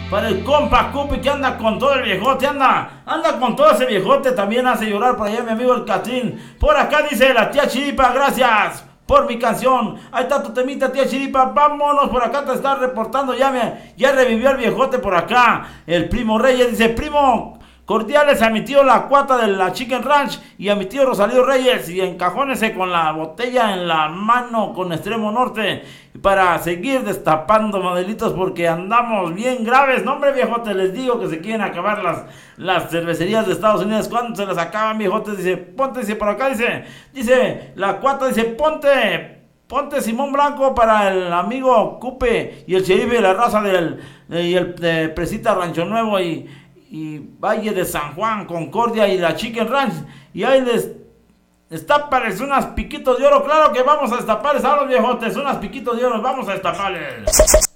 Para el compa Cupi que anda con todo el viejote, anda con todo ese viejote, también hace llorar por allá mi amigo el Catrín. Por acá dice la tía Chiripa, gracias por mi canción. Ahí está tu temita, tía Chiripa, vámonos, por acá te está reportando, ya revivió el viejote por acá. El primo Reyes dice, primo, cordiales a mi tío La Cuata de la Chicken Ranch y a mi tío Rosalío Reyes, y encajónese con la botella en la mano con Extremo Norte para seguir destapando modelitos porque andamos bien graves. No, hombre, viejote, les digo que se quieren acabar las cervecerías de Estados Unidos. ¿Cuándo se las acaban, viejote? Dice, ponte, dice, por acá dice La Cuata, dice, ponte Simón Blanco para el amigo Cupe y el sheriff de la raza y el de Presita Rancho Nuevo y Valle de San Juan, Concordia y la Chicken Ranch. Y ahí les estápales unas piquitos de oro. Claro que vamos a destaparles a los viejotes unas piquitos de oro. Vamos a destaparles.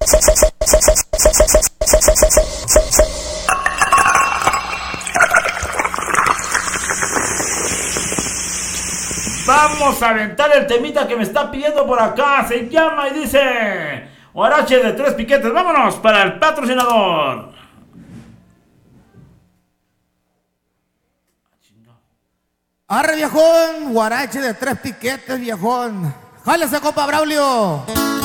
Vamos a aventar el temita que me está pidiendo por acá. Se llama y dice Guarache de 3 piquetes. Vámonos para el patrocinador. Arre, viejón, guarache de 3 piquetes, viejón. Jálese, compa Braulio.